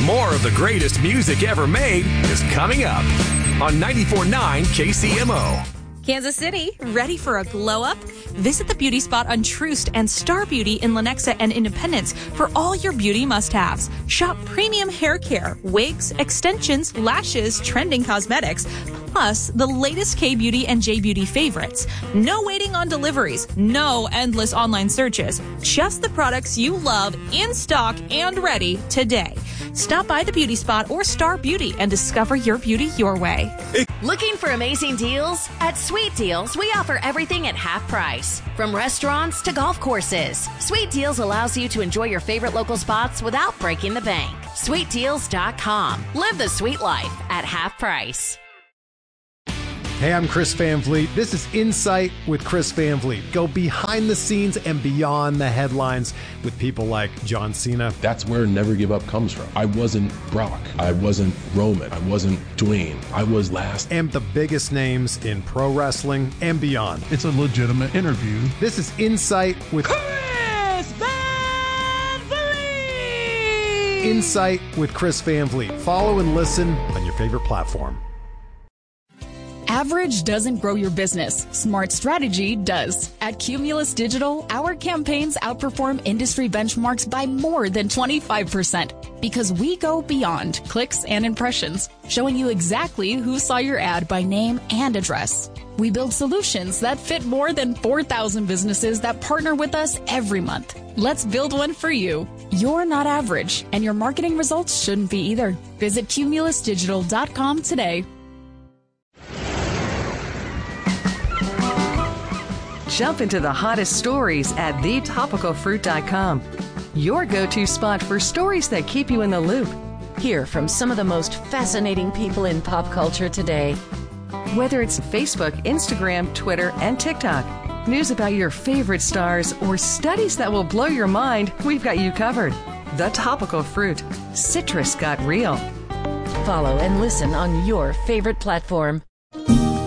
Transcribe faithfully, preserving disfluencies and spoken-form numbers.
More of the greatest music ever made is coming up on ninety-four point nine K C M O. Kansas City, ready for a glow up? Visit the beauty spot on Troost and Star Beauty in Lenexa and Independence for all your beauty must-haves. Shop premium hair care, wigs, extensions, lashes, trending cosmetics, plus the latest K-Beauty and J-Beauty favorites. No waiting on deliveries, no endless online searches. Just the products you love in stock and ready today. Stop by the beauty spot or Star Beauty and discover your beauty your way. Looking for amazing deals? At Sweet Deals, we offer everything at half price. From restaurants to golf courses, Sweet Deals allows you to enjoy your favorite local spots without breaking the bank. sweet deals dot com. Live the sweet life at half price. Hey, I'm Chris Van Vliet. This is Insight with Chris Van Vliet. Go behind the scenes and beyond the headlines with people like John Cena. That's where Never Give Up comes from. I wasn't Brock. I wasn't Roman. I wasn't Dwayne. I was last. And the biggest names in pro wrestling and beyond. It's a legitimate interview. This is Insight with Chris Van Vliet. Insight with Chris Van Vliet. Follow and listen on your favorite platform. Average doesn't grow your business. Smart strategy does. At Cumulus Digital, our campaigns outperform industry benchmarks by more than twenty-five percent because we go beyond clicks and impressions, showing you exactly who saw your ad by name and address. We build solutions that fit more than four thousand businesses that partner with us every month. Let's build one for you. You're not average, and your marketing results shouldn't be either. Visit cumulus digital dot com today. Jump into the hottest stories at the topical fruit dot com. Your go-to spot for stories that keep you in the loop. Hear from some of the most fascinating people in pop culture today. Whether it's Facebook, Instagram, Twitter, and TikTok, news about your favorite stars, or studies that will blow your mind, we've got you covered. The Topical Fruit. Citrus got real. Follow and listen on your favorite platform.